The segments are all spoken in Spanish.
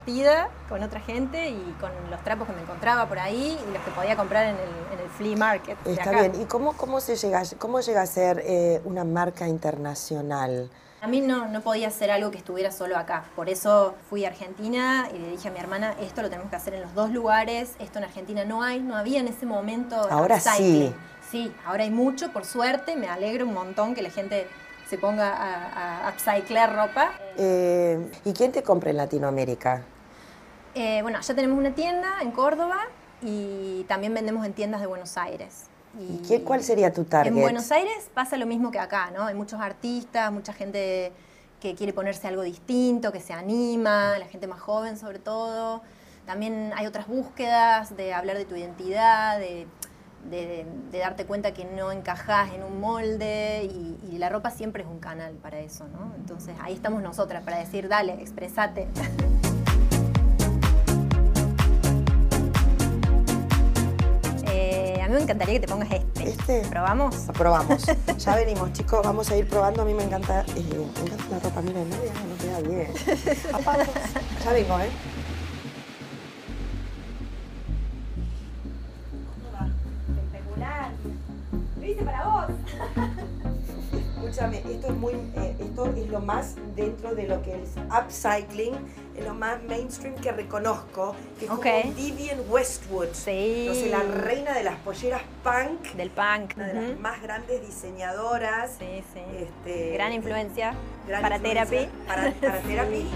Compartida con otra gente y con los trapos que me encontraba por ahí y los que podía comprar en el flea market de Está acá. bien. ¿Y cómo llega a ser una marca internacional? A mí no podía hacer algo que estuviera solo acá. Por eso fui a Argentina y le dije a mi hermana, esto lo tenemos que hacer en los 2 lugares. Esto en Argentina no había en ese momento Ahora upcycling. sí. Sí, ahora hay mucho, por suerte. Me alegro un montón que la gente se ponga a upcyclar ropa. ¿Y quién te compra en Latinoamérica? Bueno, ya tenemos una tienda en Córdoba y también vendemos en tiendas de Buenos Aires. ¿Y cuál sería tu target? En Buenos Aires pasa lo mismo que acá, ¿no? Hay muchos artistas, mucha gente que quiere ponerse algo distinto, que se anima, la gente más joven sobre todo. También hay otras búsquedas de hablar de tu identidad, de darte cuenta que no encajás en un molde y la ropa siempre es un canal para eso, ¿no? Entonces ahí estamos nosotras para decir, dale, expresate. A mí me encantaría que te pongas este. ¿Este? ¿Probamos? Probamos. Ya venimos, chicos, vamos a ir probando. A mí me encanta la ropa. Miren, no queda bien. Apago. Ya vengo, ¿eh? Espectacular. Lo hice para vos. Escúchame, esto es lo más dentro de lo que es upcycling, es lo más mainstream que reconozco, que es como Vivienne Westwood. Sí. No sé, la reina de las polleras punk. Del punk. Una de las más grandes diseñadoras. Sí, sí. Gran influencia para para influencia, Therapy. Para Therapy. Sí.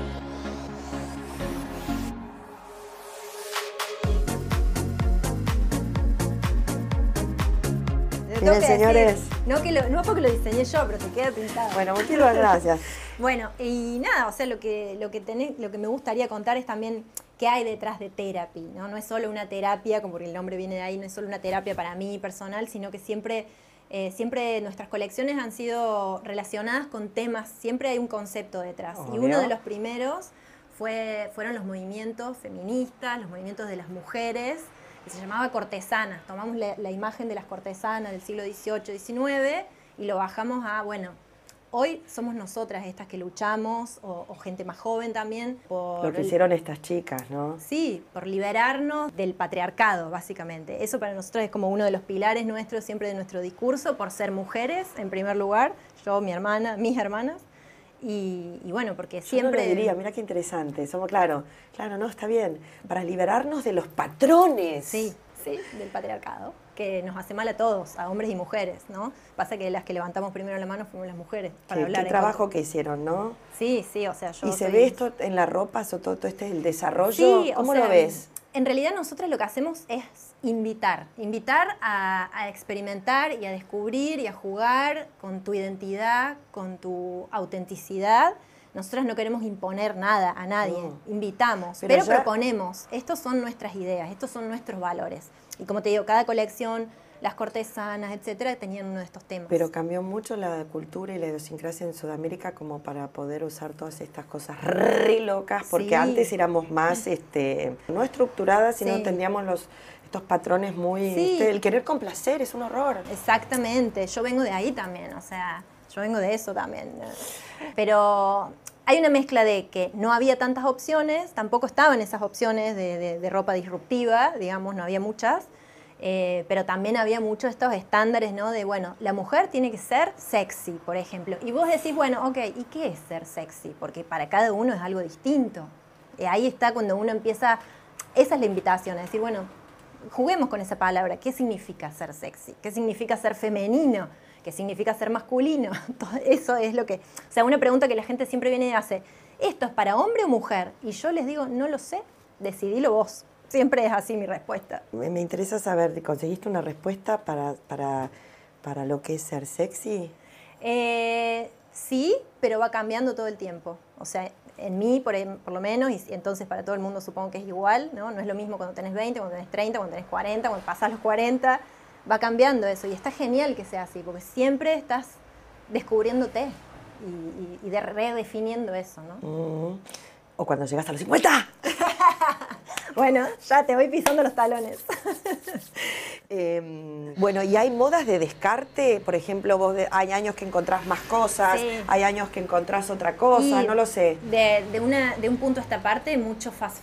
Miren, señores. No porque lo diseñé yo, pero te queda pintado. Bueno, muchísimas gracias. Bueno, y nada, o sea, lo que me gustaría contar es también qué hay detrás de Therapy, ¿no? No es solo una terapia, como porque el nombre viene de ahí, no es solo una terapia para mí personal, sino que siempre nuestras colecciones han sido relacionadas con temas, siempre hay un concepto detrás. Obvio. Y uno de los primeros fueron los movimientos feministas, los movimientos de las mujeres, que se llamaba cortesanas. Tomamos la imagen de las cortesanas del siglo XVIII, XIX y lo bajamos a, bueno, hoy somos nosotras estas que luchamos, o gente más joven también. Lo que hicieron estas chicas, ¿no? Sí, por liberarnos del patriarcado, básicamente. Eso para nosotros es como uno de los pilares nuestros, siempre de nuestro discurso, por ser mujeres, en primer lugar, yo, mi hermana, mis hermanas. Y bueno, porque siempre... Yo no lo diría, mira qué interesante. Somos, claro, no, está bien. Para liberarnos de los patrones. Sí, del patriarcado, que nos hace mal a todos, a hombres y mujeres, ¿no? Pasa que las que levantamos primero la mano fuimos las mujeres para hablar. Qué trabajo que hicieron, ¿no? Sí, o sea, yo... ¿Y se ve esto en la ropa, todo este el desarrollo? Sí, ¿Cómo lo ves? En realidad nosotros lo que hacemos es invitar a experimentar y a descubrir y a jugar con tu identidad, con tu autenticidad. Nosotros no queremos imponer nada a nadie, invitamos, pero proponemos. Estos son nuestras ideas, estos son nuestros valores. Y como te digo, cada colección, las cortesanas, etcétera, tenían uno de estos temas. Pero cambió mucho la cultura y la idiosincrasia en Sudamérica como para poder usar todas estas cosas re locas, porque antes éramos más no estructuradas, sino tendríamos estos patrones muy... el querer complacer es un horror. Exactamente, yo vengo de ahí también, o sea, yo vengo de eso también. Pero hay una mezcla de que no había tantas opciones, tampoco estaban esas opciones de ropa disruptiva, digamos, no había muchas. Pero también había muchos estos estándares, ¿no? De, bueno, la mujer tiene que ser sexy, por ejemplo. Y vos decís, bueno, ok, ¿y qué es ser sexy? Porque para cada uno es algo distinto. Ahí está cuando uno empieza, esa es la invitación, a decir, bueno, juguemos con esa palabra. ¿Qué significa ser sexy? ¿Qué significa ser femenino? ¿Qué significa ser masculino? Todo eso es lo que... O sea, una pregunta que la gente siempre viene y hace, ¿esto es para hombre o mujer? Y yo les digo, no lo sé, decidilo vos. Siempre es así mi respuesta. Me interesa saber, ¿conseguiste una respuesta para lo que es ser sexy? Sí, pero va cambiando todo el tiempo. O sea, en mí por lo menos, y entonces para todo el mundo supongo que es igual, ¿no? No es lo mismo cuando tenés 20, cuando tenés 30, cuando tenés 40, cuando pasás los 40. Va cambiando eso y está genial que sea así, porque siempre estás descubriéndote y redefiniendo eso, ¿no? O cuando llegas a los 50. Bueno, ya te voy pisando los talones. Bueno, y hay modas de descarte, por ejemplo, hay años que encontrás más cosas, hay años que encontrás otra cosa, no lo sé. De un punto a esta parte, mucho fast